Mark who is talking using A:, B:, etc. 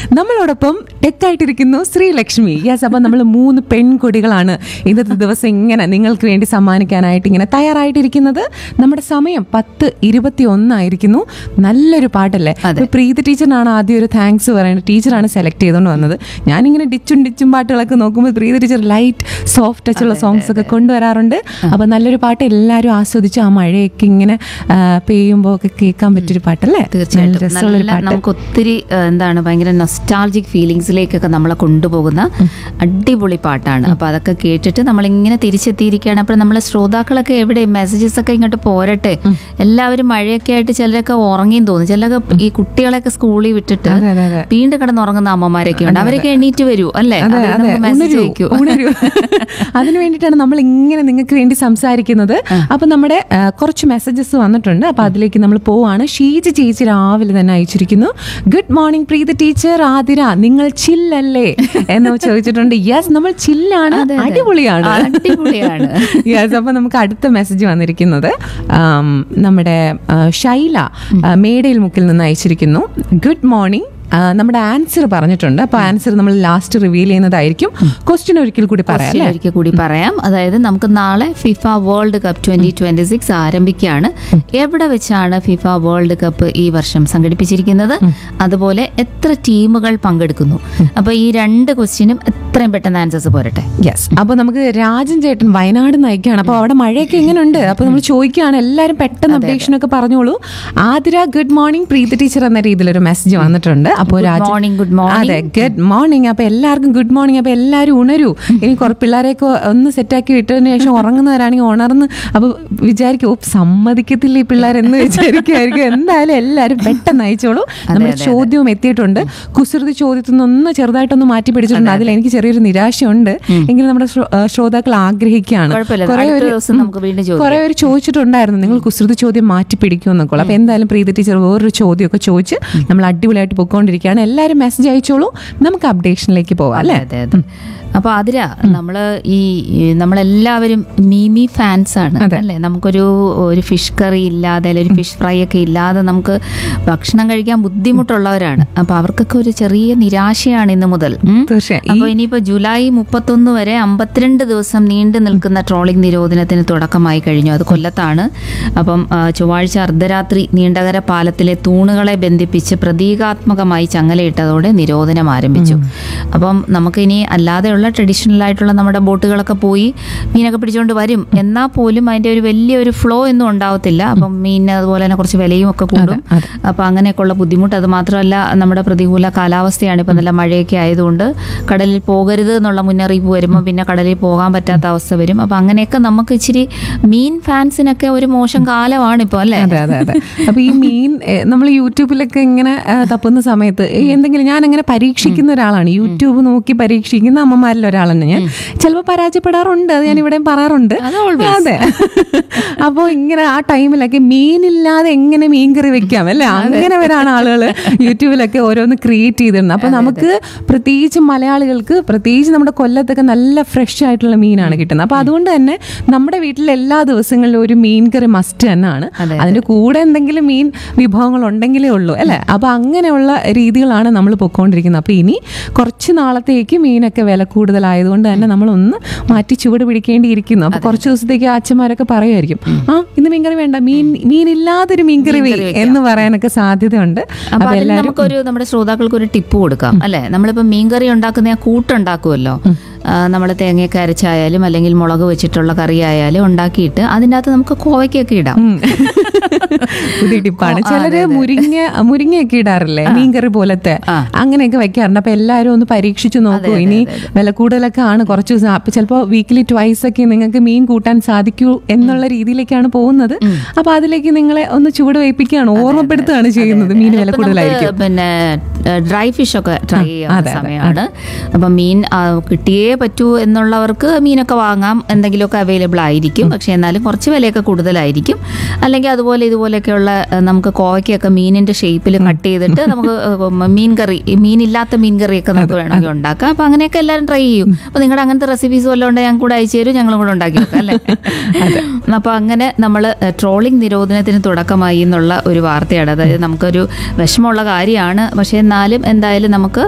A: നമ്മളോടൊപ്പം ടെക്കായിട്ടിരിക്കുന്നു ശ്രീലക്ഷ്മി. യെസ്, അപ്പം നമ്മൾ 3 പെൺകൊടികളാണ് ഇന്നത്തെ ദിവസം ഇങ്ങനെ നിങ്ങൾക്ക് വേണ്ടി സമ്മാനിക്കാനായിട്ട് ഇങ്ങനെ തയ്യാറായിട്ടിരിക്കുന്നത്. നമ്മുടെ സമയം 10:21 ആയിരിക്കുന്നു. നല്ലൊരു പാട്ടല്ലേ? പ്രീതി ടീച്ചറിനാണ് ആദ്യം ഒരു താങ്ക്സ് പറയുന്നത്. ടീച്ചറാണ് സെലക്ട് ചെയ്തുകൊണ്ട് വന്നത്. ഞാനിങ്ങനെ ഡിച്ചും പാട്ടുകളൊക്കെ നോക്കുമ്പോൾ പ്രീതി ടീച്ചർ ലൈറ്റ് സോഫ്റ്റ് ടച്ചുള്ള സോങ്സ് ഒക്കെ കൊണ്ടുവരാറുണ്ട്. അപ്പം നല്ലൊരു പാട്ട് എല്ലാവരും ആസ്വദിച്ച് ആ മഴയൊക്കെ ഇങ്ങനെ പെയ്യുമ്പോൾ ഒക്കെ കേൾക്കാൻ പറ്റിയൊരു പാട്ടല്ലേ?
B: തീർച്ചയായിട്ടും നമുക്ക് ഒത്തിരി എന്താണ് ഭയങ്കര നൊസ്റ്റാൾജിക് ഫീലിങ്സിലേക്കൊക്കെ നമ്മളെ കൊണ്ടുപോകുന്ന അടിപൊളി പാട്ടാണ്. അപ്പോൾ അതൊക്കെ കേട്ടിട്ട് നമ്മളിങ്ങനെ തിരിച്ചെത്തിയിരിക്കുകയാണ്. അപ്പോൾ നമ്മളെ ശ്രോതാക്കളൊക്കെ എവിടെ മെസ്സേജസ് ഒക്കെ ഇങ്ങോട്ട് പോരട്ടെ. എല്ലാവരും മഴയൊക്കെ ആയിട്ട് ചിലരൊക്കെ ഉറങ്ങിയും തോന്നും. ചിലരൊക്കെ ഈ കുട്ടികളൊക്കെ സ്കൂളിൽ വിട്ടിട്ട് വീണ്ടും കിടന്നുറങ്ങുന്ന അമ്മമാരൊക്കെ ഉണ്ട്. അവരൊക്കെ എണീറ്റ് വരൂ അല്ലേ? മെസ്സേജ് അയക്കൂ.
A: അതിനു വേണ്ടിയിട്ടാണ് നമ്മൾ ഇങ്ങനെ നിങ്ങൾക്ക് വേണ്ടി സംസാരിക്കുന്നത്. അപ്പൊ നമ്മുടെ കുറച്ച് മെസ്സേജസ് വന്നിട്ടുണ്ട്. അപ്പൊ അതിലേക്ക് നമ്മൾ പോവാണ്. ഷീജ ചേച്ചി രാവിലെ തന്നെ അയച്ചിരിക്കുന്നു. ഗുഡ് മോർണിംഗ് പ്രീതി ടീച്ചർ, ആതിര നിങ്ങൾ ചില്ലല്ലേ എന്ന് ചോദിച്ചിട്ടുണ്ട്. യെസ്, നമ്മൾ ചില്ലാണ്, അടിപൊളിയാണ്. യെസ്, അപ്പൊ നമുക്ക് അടുത്ത മെസ്സേജ് വന്നിരിക്കുന്നത് നമ്മുടെ ഷൈല മേടയിൽ മുക്കിൽ നിന്ന് അയച്ചിരിക്കുന്നു. ഗുഡ് മോർണിംഗ്, നമ്മുടെ ആൻസർ പറഞ്ഞിട്ടുണ്ട്. അപ്പൊ ആൻസർ നമ്മൾ ലാസ്റ്റ് റിവീൽ ചെയ്യുന്നതായിരിക്കും. ക്വസ്റ്റ്യൻ ഒരിക്കൽ കൂടി പറയാം.
B: അതായത് നമുക്ക് നാളെ ഫിഫ വേൾഡ് കപ്പ് 2026 ആരംഭിക്കുകയാണ്. എവിടെ വെച്ചാണ് ഫിഫ വേൾഡ് കപ്പ് ഈ വർഷം സംഘടിപ്പിച്ചിരിക്കുന്നത്? അതുപോലെ എത്ര ടീമുകൾ പങ്കെടുക്കുന്നു? അപ്പൊ ഈ 2 ക്വസ്റ്റ്യനും എത്രയും പെട്ടെന്ന് ആൻസേഴ്സ് പോരട്ടെ.
A: യെസ്, അപ്പൊ നമുക്ക് രാജൻ ചേട്ടൻ വയനാട് നയിക്കുകയാണ്. അപ്പൊ അവിടെ മഴയൊക്കെ എങ്ങനെയുണ്ട്? അപ്പൊ നമ്മൾ ചോദിക്കുകയാണ്. എല്ലാവരും പെട്ടെന്ന് അപ്ഡേഷൻ ഒക്കെ പറഞ്ഞോളൂ. ആതിര ഗുഡ് മോർണിംഗ് പ്രീതി ടീച്ചർ എന്ന രീതിയിലൊരു മെസ്സേജ് വന്നിട്ടുണ്ട്. അപ്പൊ
B: ഗുഡ് മോർണിംഗ്.
A: അതെ, ഗുഡ് മോർണിംഗ്. അപ്പൊ എല്ലാവർക്കും ഗുഡ് മോർണിംഗ്. അപ്പൊ എല്ലാവരും ഉണരൂ. ഇനി കുറെ പിള്ളേരെയൊക്കെ ഒന്ന് സെറ്റാക്കി വിട്ടതിന് ശേഷം ഉറങ്ങുന്നവരാണെങ്കിൽ ഉണർന്ന് അപ്പൊ വിചാരിക്കും സമ്മതിക്കത്തില്ല ഈ പിള്ളേരെന്ന് വിചാരിക്കുമായിരിക്കും. എന്തായാലും എല്ലാവരും പെട്ടെന്ന് അയച്ചോളൂ. നമ്മുടെ ചോദ്യവും എത്തിയിട്ടുണ്ട്. കുസൃതി ചോദ്യത്തിൽ നിന്ന് ചെറുതായിട്ടൊന്ന് മാറ്റി പിടിച്ചിട്ടുണ്ട്. അതിൽ എനിക്ക് ചെറിയൊരു നിരാശയുണ്ട്. എങ്കിലും നമ്മുടെ ശ്രോതാക്കൾ ആഗ്രഹിക്കുകയാണ്. കുറെ പേര് ചോദിച്ചിട്ടുണ്ടായിരുന്നു നിങ്ങൾ കുസൃതി ചോദ്യം മാറ്റി പിടിക്കുമെന്നൊക്കെ. അപ്പൊ എന്തായാലും പ്രീതി ടീച്ചർ വേറൊരു ചോദ്യമൊക്കെ ചോദിച്ച് നമ്മൾ അടിപൊളിയായിട്ട് പൊക്കോണ്ടിരിക്കുകയാണ്. എല്ലാവരും മെസ്സേജ് അയച്ചോളൂ. നമുക്ക് അപ്ഡേഷനിലേക്ക് പോവാം അല്ലേ?
B: അപ്പോൾ അതിര നമ്മളെല്ലാവരും മീമി ഫാൻസ് ആണ് അല്ലേ? നമുക്കൊരു ഫിഷ് കറി ഇല്ലാതെ അല്ലെങ്കിൽ ഒരു ഫിഷ് ഫ്രൈ ഒക്കെ ഇല്ലാതെ നമുക്ക് ഭക്ഷണം കഴിക്കാൻ ബുദ്ധിമുട്ടുള്ളവരാണ്. അപ്പോൾ അവർക്കൊക്കെ ഒരു ചെറിയ നിരാശയാണ് ഇന്ന് മുതൽ. അപ്പോൾ ഇനിയിപ്പോൾ ജൂലൈ 31 വരെ 52 ദിവസം നീണ്ടു നിൽക്കുന്ന ട്രോളിംഗ് നിരോധനത്തിന് തുടക്കമായി കഴിഞ്ഞു. അത് കൊല്ലത്താണ്. അപ്പം ചൊവ്വാഴ്ച അർദ്ധരാത്രി നീണ്ടകര പാലത്തിലെ തൂണുകളെ ബന്ധിപ്പിച്ച് പ്രതീകാത്മകമായി ചങ്ങലയിട്ടതോടെ നിരോധനം ആരംഭിച്ചു. അപ്പം നമുക്കിനി അല്ലാതെ ട്രഡീഷണൽ ആയിട്ടുള്ള നമ്മുടെ ബോട്ടുകളൊക്കെ പോയി മീനൊക്കെ പിടിച്ചുകൊണ്ട് വരും. എന്നാൽ പോലും അതിൻ്റെ ഒരു വലിയൊരു ഫ്ലോ ഒന്നും ഉണ്ടാവത്തില്ല. അപ്പം മീനിന് അതുപോലെ തന്നെ കുറച്ച് വിലയും ഒക്കെ കൂടും. അപ്പം അങ്ങനെയൊക്കെയുള്ള ബുദ്ധിമുട്ട്. അത് മാത്രമല്ല നമ്മുടെ പ്രതികൂല കാലാവസ്ഥയാണ്. ഇപ്പം നല്ല മഴയൊക്കെ ആയതുകൊണ്ട് കടലിൽ പോകരുത് എന്നുള്ള മുന്നറിയിപ്പ് വരുമ്പോൾ പിന്നെ കടലിൽ പോകാൻ പറ്റാത്ത അവസ്ഥ വരും. അപ്പം അങ്ങനെയൊക്കെ നമുക്ക് ഇച്ചിരി മീൻ ഫാൻസിനൊക്കെ ഒരു മോശം കാലമാണ് ഇപ്പോൾ അല്ലേ?
A: അപ്പൊ ഈ മീൻ നമ്മൾ യൂട്യൂബിലൊക്കെ ഇങ്ങനെ തപ്പുന്ന സമയത്ത് എന്തെങ്കിലും ഞാൻ അങ്ങനെ പരീക്ഷിക്കുന്ന ഒരാളാണ്. യൂട്യൂബ് നോക്കി പരീക്ഷിക്കുന്ന അമ്മമാരിൽ ഒരാളാണ് ഞാൻ. ചിലപ്പോൾ പരാജയപ്പെടാറുണ്ട്. അത് ഞാൻ ഇവിടെ പറയാറുണ്ട്. അതെ, അപ്പോൾ ഇങ്ങനെ ആ ടൈമിലൊക്കെ മീനില്ലാതെ എങ്ങനെ മീൻ കറി വെക്കാം അല്ലെ? അങ്ങനെ വരാണ് ആളുകൾ യൂട്യൂബിലൊക്കെ ഓരോന്ന് ക്രിയേറ്റ് ചെയ്തിരുന്നത്. അപ്പൊ നമുക്ക് പ്രത്യേകിച്ച് മലയാളികൾക്ക്, പ്രത്യേകിച്ച് നമ്മുടെ കൊല്ലത്തൊക്കെ നല്ല ഫ്രഷ് ആയിട്ടുള്ള മീനാണ് കിട്ടുന്നത്. അപ്പൊ അതുകൊണ്ട് തന്നെ നമ്മുടെ വീട്ടിൽ എല്ലാ ദിവസങ്ങളിലും ഒരു മീൻ കറി മസ്റ്റ് തന്നെയാണ്. അതിന്റെ കൂടെ എന്തെങ്കിലും മീൻ വിഭവങ്ങൾ ഉണ്ടെങ്കിലേ ഉള്ളൂ അല്ലെ? അപ്പൊ അങ്ങനെയുള്ള രീതികളാണ് നമ്മൾ പൊയ്ക്കൊണ്ടിരിക്കുന്നത്. അപ്പൊ ഇനി കുറച്ച് നാളത്തേക്ക് മീനൊക്കെ വില കൂടുതലായതുകൊണ്ട് തന്നെ നമ്മളൊന്ന് മാറ്റി ചുവട് പിടിക്കേണ്ടിയിരിക്കുന്നു. അപ്പൊ കുറച്ച് ദിവസത്തേക്ക് അച്ഛന്മാരൊക്കെ പറയുമായിരിക്കും ഇന്ന് മീൻകറി വേണ്ട, മീനില്ലാതൊരു മീൻകറി എന്ന് പറയാനൊക്കെ സാധ്യതയുണ്ട്.
B: അപ്പൊ നമുക്കൊരു നമ്മുടെ ശ്രോതാക്കൾക്ക് ഒരു ടിപ്പ് കൊടുക്കാം അല്ലെ? നമ്മളിപ്പോ മീൻകറി ഉണ്ടാക്കുന്ന കൂട്ടുണ്ടാക്കുമല്ലോ, നമ്മൾ തേങ്ങയൊക്കെ അരച്ചായാലും അല്ലെങ്കിൽ മുളക് വെച്ചിട്ടുള്ള കറി ആയാലും ഉണ്ടാക്കിയിട്ട് അതിൻ്റെ അകത്ത് നമുക്ക് കോവയ്ക്കൊക്കെ ഇടാം.
A: പുതിയ ടിപ്പാണ്. ചിലര് മുരിങ്ങയൊക്കെ ഇടാറില്ലേ മീൻകറി പോലത്തെ, അങ്ങനെയൊക്കെ വെക്കാറുണ്ട്. അപ്പൊ എല്ലാവരും ഒന്ന് പരീക്ഷിച്ചു നോക്കൂ. ഇനി വില കൂടുതലൊക്കെ ആണ് കുറച്ച് ദിവസം. അപ്പൊ ചിലപ്പോൾ വീക്കിലി ട്വൈസ് ഒക്കെ നിങ്ങൾക്ക് മീൻ കൂട്ടാൻ സാധിക്കൂ എന്നുള്ള രീതിയിലേക്കാണ് പോകുന്നത്. അപ്പൊ അതിലേക്ക് നിങ്ങളെ ഒന്ന് ചൂട് വയ്പ്പിക്കുകയാണ്, ഓർമ്മപ്പെടുത്തുകയാണ് ചെയ്യുന്നത്. മീൻ വില കൂടുതലായിരിക്കും.
B: പിന്നെ ഡ്രൈ ഫിഷ് ഒക്കെ ട്രൈ ചെയ്യാൻ സമയമാണ്. അപ്പൊ മീൻ കിട്ടിയേ പറ്റൂ എന്നുള്ളവർക്ക് മീനൊക്കെ വാങ്ങാം, എന്തെങ്കിലുമൊക്കെ അവൈലബിൾ ആയിരിക്കും. പക്ഷെ എന്നാലും കുറച്ച് വിലയൊക്കെ കൂടുതലായിരിക്കും. അല്ലെങ്കിൽ അതുപോലെ ഇതുപോലെയൊക്കെയുള്ള നമുക്ക് കോവയ്ക്കൊക്കെ മീനിന്റെ ഷേപ്പിൽ കട്ട് ചെയ്തിട്ട് നമുക്ക് മീൻ കറി, മീനില്ലാത്ത മീൻ കറിയൊക്കെ നമുക്ക് വേണമെങ്കിൽ ഉണ്ടാക്കാം. അപ്പൊ അങ്ങനെയൊക്കെ എല്ലാവരും ട്രൈ ചെയ്യും. അപ്പൊ നിങ്ങളുടെ അങ്ങനത്തെ റെസിപ്പീസ് വല്ലതും ഉണ്ടെങ്കിൽ ഞങ്ങൾ കൂടെ അയച്ചു തരും, ഞങ്ങളും കൂടെ ഉണ്ടാക്കി വെക്കാം അല്ലേ? അപ്പൊ അങ്ങനെ നമ്മൾ ട്രോളിംഗ് നിരോധനത്തിന് തുടക്കമായി എന്നുള്ള ഒരു വാർത്തയാണ്. അതായത് നമുക്കൊരു വിഷമമുള്ള കാര്യമാണ്. പക്ഷെ എന്നാലും എന്തായാലും നമുക്ക്